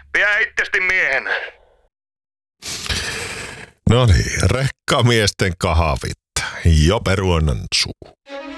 Pidä itsestäsi miehenä. No niin, rekkamiesten kahvit. Jo peruonan suu.